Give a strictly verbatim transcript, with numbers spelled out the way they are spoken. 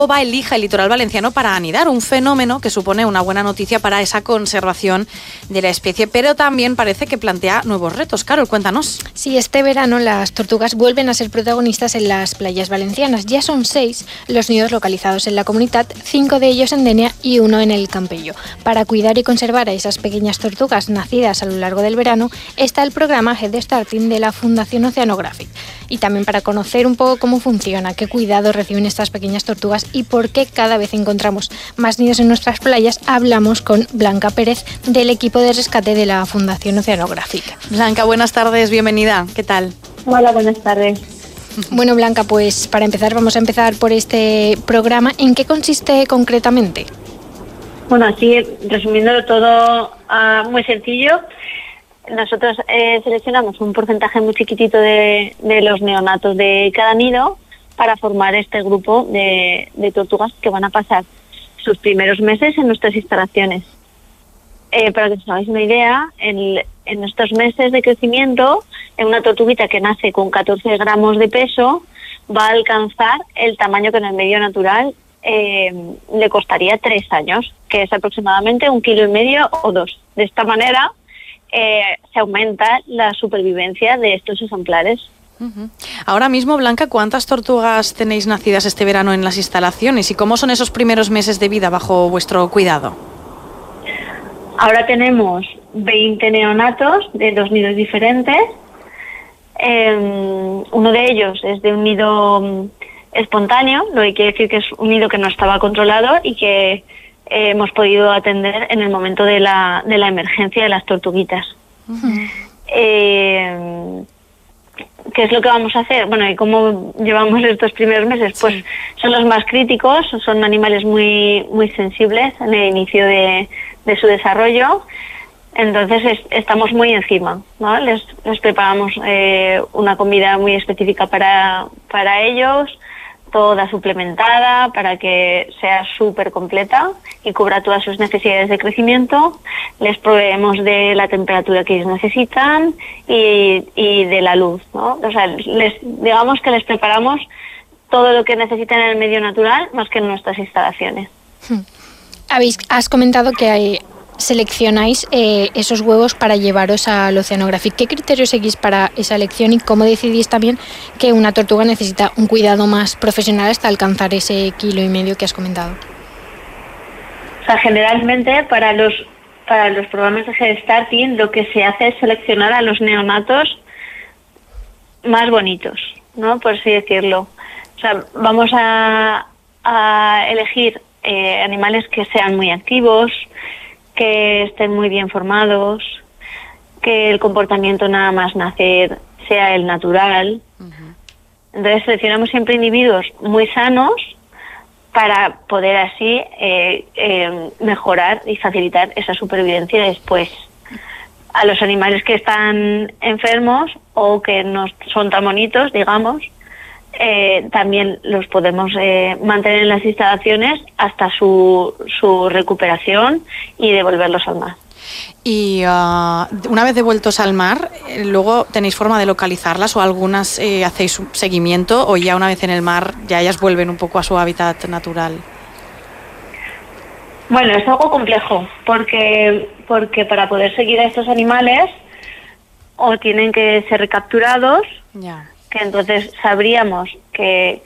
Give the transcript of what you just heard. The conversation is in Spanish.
Va elija el litoral valenciano para anidar, un fenómeno que supone una buena noticia para esa conservación de la especie, pero también parece que plantea nuevos retos. Carol, cuéntanos. Sí, este verano las tortugas vuelven a ser protagonistas en las playas valencianas. Ya son seis los nidos localizados en la comunidad, cinco de ellos en Denia y uno en el Campello. Para cuidar y conservar a esas pequeñas tortugas nacidas a lo largo del verano está el programa Head Starting de la Fundación Oceanographic. Y también para conocer un poco cómo funciona, qué cuidado reciben estas pequeñas tortugas y por qué cada vez encontramos más nidos en nuestras playas, hablamos con Blanca Pérez del equipo de rescate de la Fundación Oceanographic. Blanca, buenas tardes, bienvenida. ¿Qué tal? Hola, buenas tardes. Bueno, Blanca, pues para empezar vamos a empezar por este programa. ¿En qué consiste concretamente? Bueno, así resumiéndolo todo uh, muy sencillo, nosotros eh, seleccionamos un porcentaje muy chiquitito de, de los neonatos de cada nido para formar este grupo de, de tortugas que van a pasar sus primeros meses en nuestras instalaciones. Eh, para que os hagáis una idea, en, en estos meses de crecimiento, en una tortuguita que nace con catorce gramos de peso va a alcanzar el tamaño que en el medio natural eh, le costaría tres años, que es aproximadamente un kilo y medio o dos. De esta manera eh, se aumenta la supervivencia de estos ejemplares. Uh-huh. Ahora mismo, Blanca, ¿cuántas tortugas tenéis nacidas este verano en las instalaciones y cómo son esos primeros meses de vida bajo vuestro cuidado? Ahora tenemos veinte neonatos de dos nidos diferentes. Eh, uno de ellos es de un nido espontáneo, lo que quiere decir que es un nido que no estaba controlado y que eh, hemos podido atender en el momento de la, de la emergencia de las tortuguitas. Uh-huh. Eh, ¿Qué es lo que vamos a hacer? Bueno, ¿y cómo llevamos estos primeros meses? Pues sí. Son los más críticos, son animales muy muy sensibles en el inicio de, de su desarrollo, entonces es, estamos muy encima, ¿no? Les, les preparamos eh, una comida muy específica para, para ellos, toda suplementada para que sea súper completa y cubra todas sus necesidades de crecimiento. Les proveemos de la temperatura que ellos necesitan y, y de la luz, ¿no? O sea, les, digamos que les preparamos todo lo que necesitan en el medio natural más que en nuestras instalaciones. Habéis, has comentado que hay, seleccionáis eh, esos huevos para llevaros al Oceanographic. ¿Qué criterios seguís para esa elección y cómo decidís también que una tortuga necesita un cuidado más profesional hasta alcanzar ese kilo y medio que has comentado? O sea, generalmente para los para los programas de Head Starting lo que se hace es seleccionar a los neonatos más bonitos, ¿no? Por así decirlo. O sea, vamos a, a elegir eh, animales que sean muy activos, que estén muy bien formados, que el comportamiento nada más nacer sea el natural. Uh-huh. Entonces seleccionamos siempre individuos muy sanos para poder así eh, eh, mejorar y facilitar esa supervivencia después. A los animales que están enfermos o que no son tan bonitos, digamos, eh, también los podemos eh, mantener en las instalaciones hasta su, su recuperación y devolverlos al mar. Y uh, una vez devueltos al mar, eh, luego tenéis forma de localizarlas o algunas eh, hacéis un seguimiento o ya una vez en el mar ya ellas vuelven un poco a su hábitat natural. Bueno, es algo complejo porque porque para poder seguir a estos animales o tienen que ser recapturados, yeah. que entonces sabríamos que,